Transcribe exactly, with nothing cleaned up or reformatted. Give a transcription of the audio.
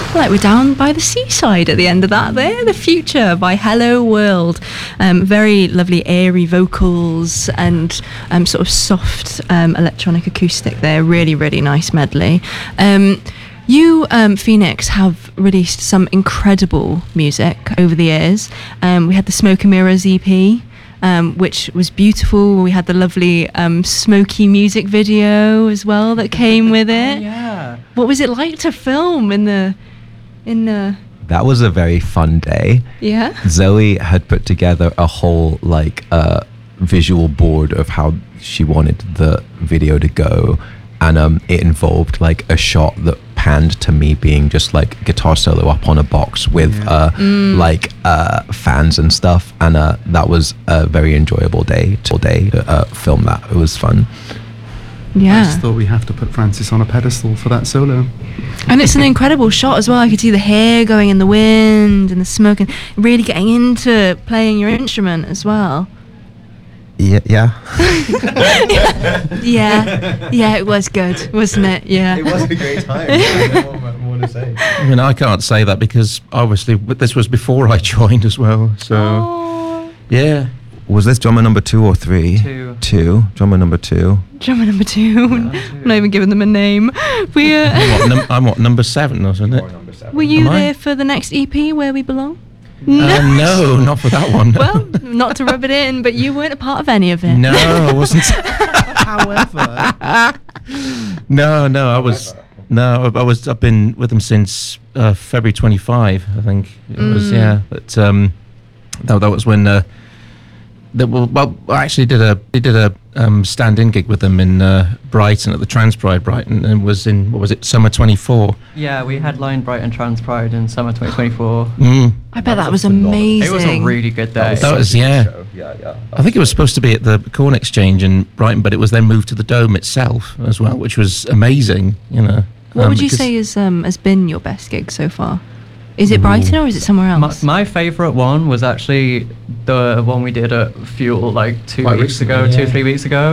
Like we're down by the seaside at the end of that there. The Future by Hello World. Um, very lovely airy vocals and um, sort of soft um, electronic acoustic there. Really, really nice medley. Um, you, um, Phoenix, have released some incredible music over the years. Um, we had the Smoke and Mirrors E P, um, which was beautiful. We had the lovely um, smoky music video as well that came with it. Yeah. What was it like to film in the... in the... That was a very fun day. Yeah? Zoe had put together a whole like uh, visual board of how she wanted the video to go, and um, it involved like a shot that panned to me being just like guitar solo up on a box with Yeah. uh, Mm. like uh, fans and stuff, and uh, that was a very enjoyable day to day to uh, film that. It was fun. I Yeah. just thought we have to put Francis on a pedestal for that solo. And it's an incredible shot as well. I could see the hair going in the wind and the smoke and really getting into playing your instrument as well. Yeah, yeah. Yeah. Yeah, it was good, wasn't it? Yeah. It was a great time. I don't know what to say. I mean, I can't say that because obviously but this was before I joined as well. So, Oh. yeah. Was this drummer number two or three? Two. Two. Drummer number two. Drummer number two. I'm not even giving them a name. We, uh, I'm, what, num- I'm what, number seven, wasn't it? were you Am I? there for the next E P, Where We Belong? Uh, no, not for that one. Well, not to rub it in, but you weren't a part of any of it. No, I wasn't. However, No, no, I was. No, I I was. I've been with them since uh, February twenty-fifth. I think it was. Mm. Yeah, but um, that, that was when. Uh, that well, well, I actually did a they did a um, stand-in gig with them in uh, Brighton at the Trans Pride Brighton, and it was in what was it, summer twenty-four. Yeah, we headlined Brighton Trans Pride in summer twenty twenty-four. Mm. I bet that was phenomenal. amazing. It was a really good day. That was yeah. Yeah, yeah. I think it was supposed to be at the Corn Exchange in Brighton, but it was then moved to the Dome itself as well, which was amazing. You know. What um, would you because- say is um, has been your best gig so far? Is it Brighton or is it somewhere My, else? my favourite one was actually the one we did at Fuel like two Quite weeks recently, ago, two yeah. three weeks ago.